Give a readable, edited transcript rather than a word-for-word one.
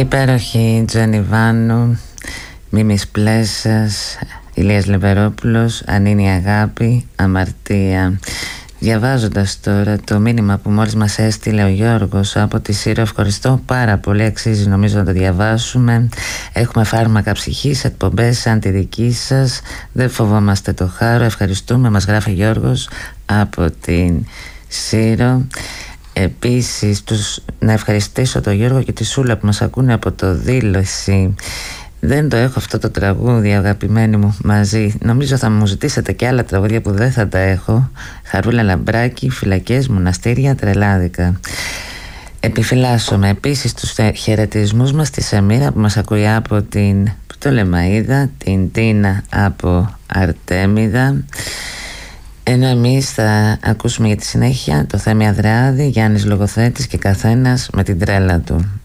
Υπέροχη Τζόνι Βάνου, Μίμης Πλέσσας, Ηλίας Λεβερόπουλος, Αν είναι η αγάπη, αμαρτία. Διαβάζοντας τώρα το μήνυμα που μόλις μας έστειλε ο Γιώργος από τη Σύρο, ευχαριστώ πάρα πολύ, αξίζει νομίζω να το διαβάσουμε. Έχουμε φάρμακα ψυχής, εκπομπές σαν τη δική σας, δεν φοβόμαστε το χάρο, ευχαριστούμε, μας γράφει Γιώργος από την Σύρο. Επίσης να ευχαριστήσω τον Γιώργο και τη Σούλα που μας ακούνε από το Δήλωση. Δεν το έχω αυτό το τραγούδι, αγαπημένοι μου, μαζί. Νομίζω θα μου ζητήσετε και άλλα τραγούδια που δεν θα τα έχω. Χαρούλα Λαμπράκη, Φυλακές, Μοναστήρια, Τρελάδικα. Επιφυλάσσομαι επίσης τους χαιρετισμούς μας στη Σεμίρα που μας ακούει από την Πτολεμαΐδα, την Τίνα από Αρτέμιδα. Ενώ εμείς θα ακούσουμε για τη συνέχεια το Θέμη Αδρεάδη, Γιάννης Λογοθέτης και καθένας με την τρέλα του.